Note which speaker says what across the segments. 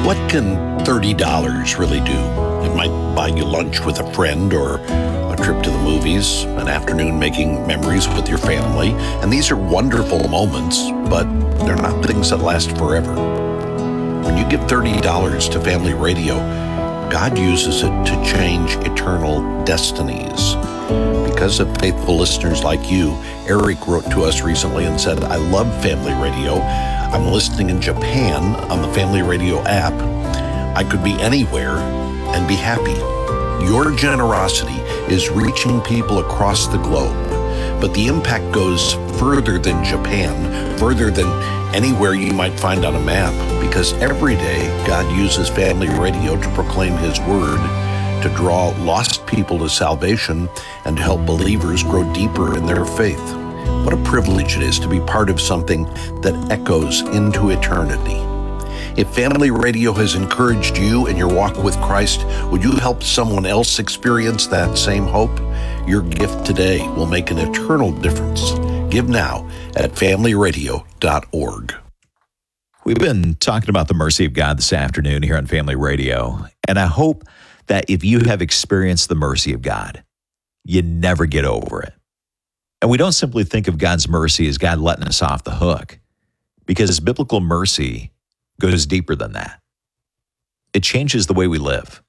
Speaker 1: What can $30 really do? It might buy you lunch with a friend or a trip to the movies, an afternoon making memories with your family. And these are wonderful moments, but they're not things that last forever. When you give $30 to Family Radio, God uses it to change eternal destinies. Because of faithful listeners like you, Eric wrote to us recently and said, I love Family Radio. I'm listening in Japan on the Family Radio app. I could be anywhere and be happy. Your generosity is reaching people across the globe, but the impact goes further than Japan, further than anywhere you might find on a map, because every day God uses Family Radio to proclaim His Word, to draw lost people to salvation, and to help believers grow deeper in their faith. What a privilege it is to be part of something that echoes into eternity. If Family Radio has encouraged you in your walk with Christ, would you help someone else experience that same hope? Your gift today will make an eternal difference. Give now at familyradio.org.
Speaker 2: We've been talking about the mercy of God this afternoon here on Family Radio, and I hope that if you have experienced the mercy of God, you never get over it. And we don't simply think of God's mercy as God letting us off the hook, because biblical mercy goes deeper than that. It changes the way we live.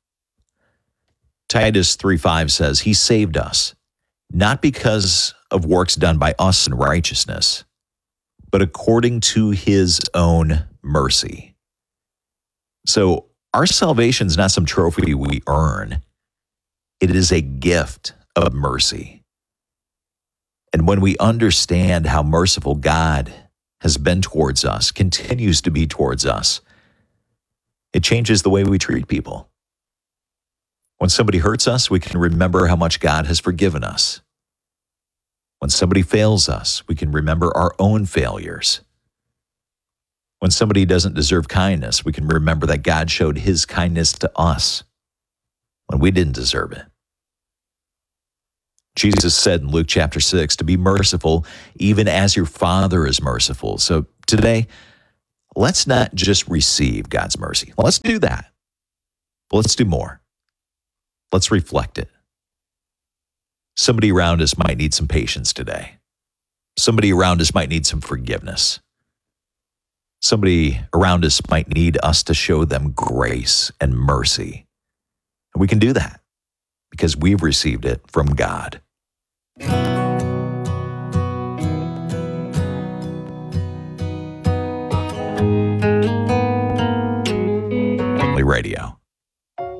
Speaker 2: Titus 3:5 says, He saved us, not because of works done by us in righteousness, but according to His own mercy. So our salvation is not some trophy we earn. It is a gift of mercy. And when we understand how merciful God has been towards us, continues to be towards us, it changes the way we treat people. When somebody hurts us, we can remember how much God has forgiven us. When somebody fails us, we can remember our own failures. When somebody doesn't deserve kindness, we can remember that God showed His kindness to us when we didn't deserve it. Jesus said in Luke chapter 6 to be merciful even as your Father is merciful. So today, let's not just receive God's mercy. Let's do that. But let's do more. Let's reflect it. Somebody around us might need some patience today. Somebody around us might need some forgiveness. Somebody around us might need us to show them grace and mercy. And we can do that because we've received it from God. Radio.